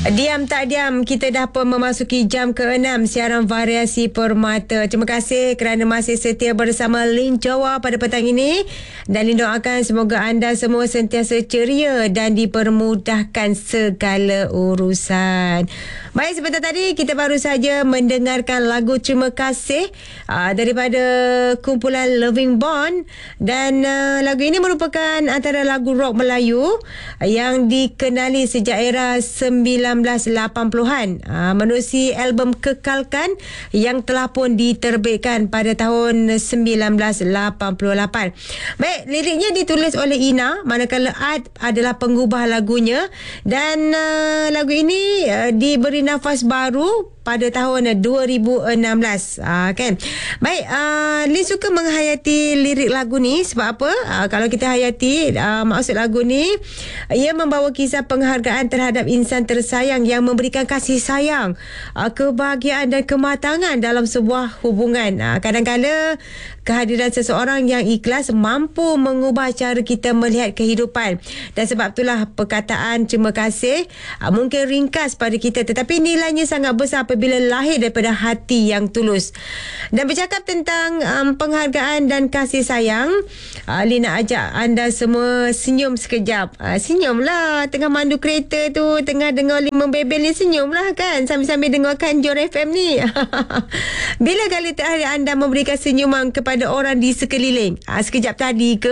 Diam tak diam, kita dah pun memasuki jam ke-6 siaran Variasi Permata. Terima kasih kerana masih setia bersama Lin Jawa pada petang ini. Dan Lin doakan semoga anda semua sentiasa ceria dan dipermudahkan segala urusan. Baik, sebentar tadi kita baru saja mendengarkan lagu Terima Kasih daripada kumpulan Loving Bond. Dan lagu ini merupakan antara lagu rock Melayu yang dikenali sejak era 1980-an menerusi album Kekalkan yang telah pun diterbitkan pada tahun 1988. Baik, liriknya ditulis oleh Ina, manakala Art adalah pengubah lagunya, dan lagu ini diberi nafas baru pada tahun 2016 kan. Baik, Lin suka menghayati lirik lagu ni sebab apa? Kalau kita hayati maksud lagu ni, ia membawa kisah penghargaan terhadap insan tersayang yang memberikan kasih sayang, kebahagiaan dan kematangan dalam sebuah hubungan. Kadang-kadang kehadiran seseorang yang ikhlas mampu mengubah cara kita melihat kehidupan. Dan sebab itulah perkataan terima kasih mungkin ringkas pada kita, tetapi nilainya sangat besar apabila lahir daripada hati yang tulus. Dan bercakap tentang penghargaan dan kasih sayang, Lin nak ajak anda semua senyum sekejap. Senyumlah tengah mandu kereta tu, tengah dengar Lin membebel ni, senyumlah kan sambil-sambil dengarkan Jor FM ni. Bila kali terakhir anda memberikan senyuman kepada orang di sekeliling? Sekejap tadi ke?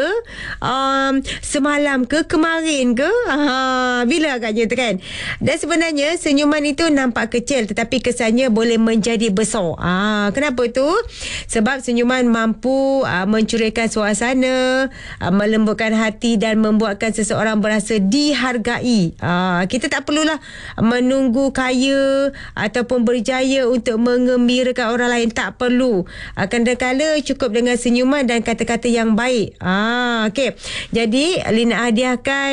Semalam ke? Kemarin ke? Bila agaknya tu kan? Dan sebenarnya senyuman itu nampak kecil tetapi kesannya boleh menjadi besar. Kenapa tu? Sebab senyuman mampu mencurahkan suasana, melembutkan hati dan membuatkan seseorang berasa dihargai. Kita tak perlulah menunggu kaya ataupun berjaya untuk mengembirakan orang lain. Tak perlu. Kadang-kadang cukup dengan senyuman dan kata-kata yang baik. Okey. Jadi Lin nak hadiahkan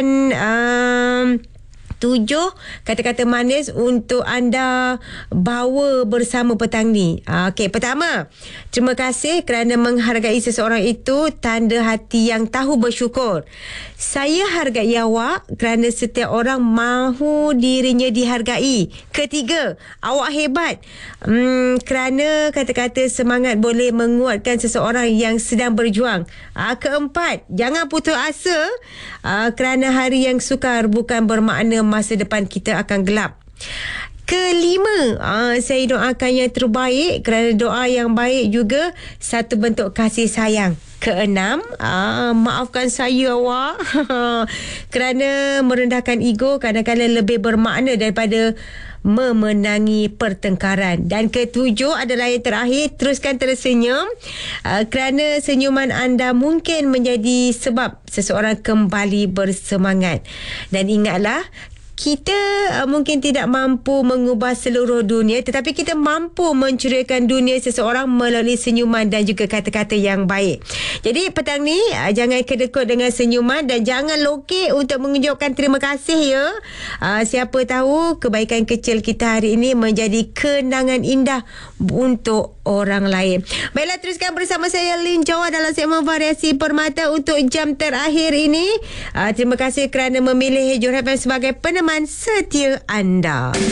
7 kata-kata manis untuk anda bawa bersama petang ni. Okey, pertama, terima kasih kerana menghargai seseorang itu tanda hati yang tahu bersyukur. Saya hargai awak kerana setiap orang mahu dirinya dihargai. Ketiga, awak hebat kerana kata-kata semangat boleh menguatkan seseorang yang sedang berjuang. Keempat, jangan putus asa kerana hari yang sukar bukan bermakna masa depan kita akan gelap. Kelima, saya doakan yang terbaik kerana doa yang baik juga satu bentuk kasih sayang. Keenam, maafkan saya awak kerana merendahkan ego kadang-kadang lebih bermakna daripada memenangi pertengkaran. Dan ketujuh adalah yang terakhir, teruskan tersenyum kerana senyuman anda mungkin menjadi sebab seseorang kembali bersemangat. Dan ingatlah, kita mungkin tidak mampu mengubah seluruh dunia, tetapi kita mampu menceriakan dunia seseorang melalui senyuman dan juga kata-kata yang baik. Jadi petang ni jangan kedekut dengan senyuman dan jangan lokek untuk mengucapkan terima kasih ya. Siapa tahu kebaikan kecil kita hari ini menjadi kenangan indah untuk orang lain. Baiklah, teruskan bersama saya Lin Jawa dalam segmen Variasi Permata untuk jam terakhir ini. Terima kasih kerana memilih Jor FM sebagai peneman setia anda.